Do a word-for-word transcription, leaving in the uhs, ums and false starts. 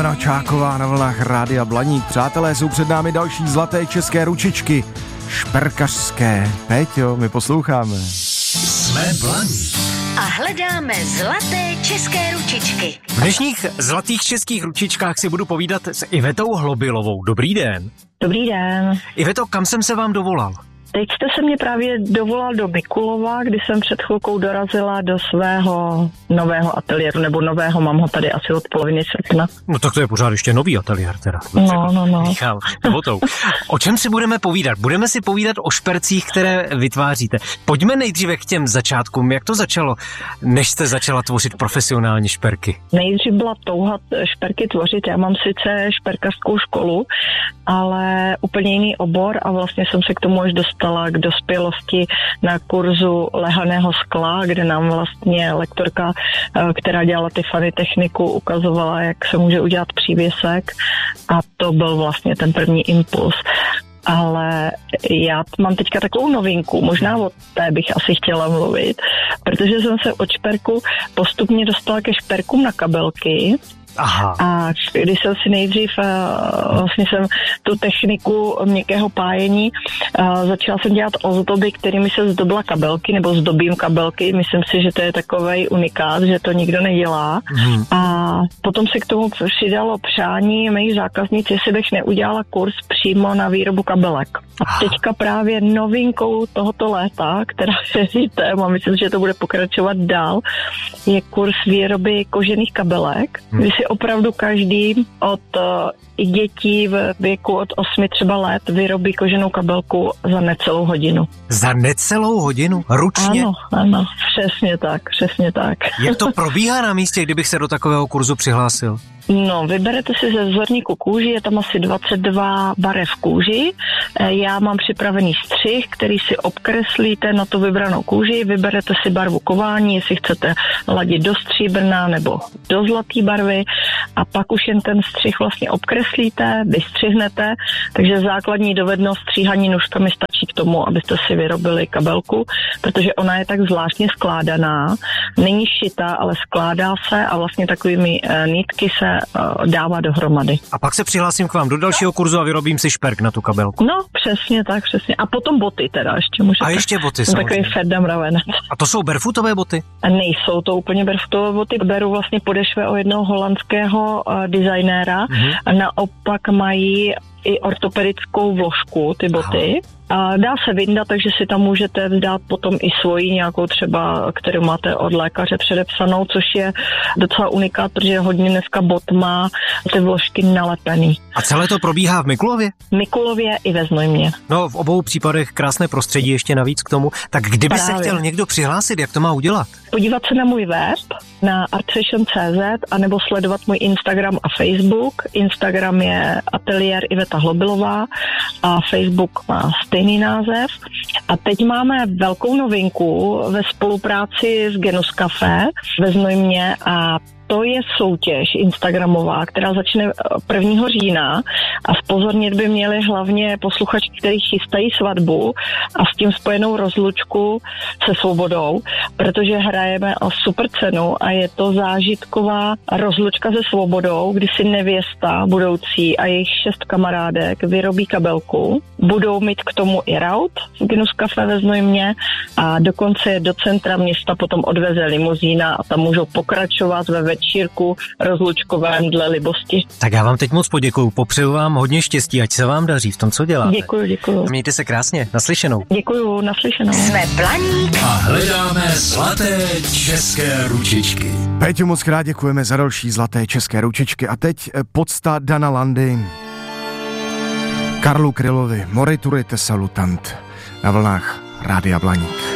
Čáková na vlnách Rádia Blaník. Přátelé, jsou před námi další zlaté české ručičky. Šperkařské. Péťo, my posloucháme. Jsme Blaník. A hledáme zlaté české ručičky. V dnešních zlatých českých ručičkách si budu povídat s Ivetou Hlobilovou. Dobrý den. Dobrý den. Iveto, kam jsem se vám dovolal? Teď jste se mě právě dovolal do Mikulova, kdy jsem před chvilkou dorazila do svého nového ateliéru, nebo nového, mám ho tady asi od poloviny srpna. No tak to je pořád ještě nový ateliér teda. No, no, no. Michal, o čem si budeme povídat? Budeme si povídat o špercích, které vytváříte. Pojďme nejdříve k těm začátkům. Jak to začalo, než jste začala tvořit profesionálně šperky? Nejdřív byla touha šperky tvořit. Já mám sice šperkařskou školu, ale úplně jiný obor a vlastně jsem se k tomu až dostala k dospělosti na kurzu lehaného skla, kde nám vlastně lektorka, která dělala ty fany techniku, ukazovala, jak se může udělat přívěsek, a to byl vlastně ten první impuls. Ale já mám teďka takovou novinku, možná o té bych asi chtěla mluvit, protože jsem se od šperku postupně dostala ke šperkům na kabelky. Aha. A když jsem si nejdřív, vlastně jsem tu techniku měkkého pájení, začala jsem dělat ozdoby, kterými se zdobila kabelky, nebo zdobím kabelky. Myslím si, že to je takovej unikát, že to nikdo nedělá. Hmm. A potom se k tomu přidalo přání mých zákaznic, jestli bych neudělala kurz přímo na výrobu kabelek. A teďka právě novinkou tohoto léta, která je řítem, a myslím, že to bude pokračovat dál, je kurz výroby kožených kabelek, hmm. kdy si opravdu každý od i dětí v věku od osmi třeba let vyrobí koženou kabelku za necelou hodinu. Za necelou hodinu? Ručně? Ano, ano, přesně tak, přesně tak. Jak to probíhá na místě, kdybych se do takového kurzu přihlásil? No, vyberete si ze vzorníku kůži, je tam asi dvacet dva barev kůži. Já mám připravený střih, který si obkreslíte na tu vybranou kůži, vyberete si barvu kování, jestli chcete ladit do stříbrná nebo do zlaté barvy, a pak už jen ten střih vlastně obkreslíte, vystřihnete, takže základní dovednost stříhaní nůžkami stačí k tomu, abyste si vyrobili kabelku, protože ona je tak zvláštně skládaná, není šitá, ale skládá se a vlastně takovými nitky se dává dohromady. A pak se přihlásím k vám do dalšího kurzu a vyrobím si šperk na tu kabelku. No, přesně tak, přesně. A potom boty teda ještě můžete. A ještě boty, samozřejmě. Takový Ferda Mravenec. A to jsou barefootové boty? A nejsou to úplně barefootové boty. Beru vlastně podešve o jednoho holandského uh, designéra. Mm-hmm. A naopak mají i ortopedickou vložku, ty boty. Aha. A dá se vyndat, takže si tam můžete vzdát potom i svoji nějakou třeba, kterou máte od lékaře předepsanou, což je docela unikát, protože hodně dneska bot má ty vložky nalepený. A celé to probíhá v Mikulově? V Mikulově i ve Znojmě. No, v obou případech krásné prostředí ještě navíc k tomu. Tak kdyby Právě. se chtěl někdo přihlásit, jak to má udělat? Podívat se na můj web, na artfashion tečka cé zet, anebo sledovat můj Instagram a Facebook. Instagram je ateliér Iveta Hlobilová a Facebook má stejný název. A teď máme velkou novinku ve spolupráci s Genus Café ve Znojmě, a to je soutěž instagramová, která začne prvního října, a zpozornit by měli hlavně posluchači, kteří chystají svatbu a s tím spojenou rozlučku se svobodou, protože hrajeme o super cenu a je to zážitková rozlučka se svobodou, kdy si nevěsta budoucí a jejich šest kamarádek vyrobí kabelku. Budou mít k tomu i raut v Genus Café ve Znojmě a dokonce do centra města potom odveze limuzína a tam můžou pokračovat ve večírku rozlučkovém dle libosti. Tak já vám teď moc poděkuju, popřeju vám hodně štěstí, ať se vám daří v tom, co děláte. Děkuju, děkuju. Mějte se krásně, naslyšenou. Děkuju, naslyšenou. Jsme Blaník a hledáme zlaté české ručičky. Péťo, moc krát děkujeme za další zlaté české ručičky. A teď podsta Dana Landy. Karlu Krylovi, Morituri te salutant, na vlnách Rádia Blaník.